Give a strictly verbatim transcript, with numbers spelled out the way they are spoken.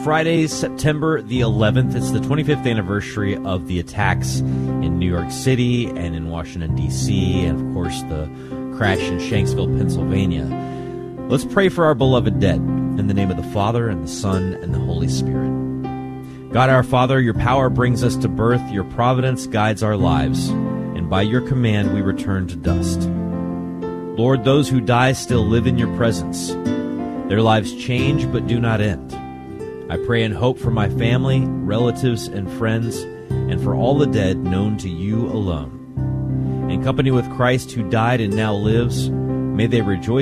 Friday, September the eleventh. It's the twenty-fifth anniversary of the attacks in New York City and in Washington, D C, and, of course, the crash in Shanksville, Pennsylvania. Let's pray for our beloved dead. In the name of the Father, and the Son, and the Holy Spirit. God our Father, your power brings us to birth, your providence guides our lives, and by your command we return to dust. Lord, those who die still live in your presence. Their lives change but do not end. I pray and hope for my family, relatives, and friends, and for all the dead known to you alone. In company with Christ who died and now lives, may they rejoice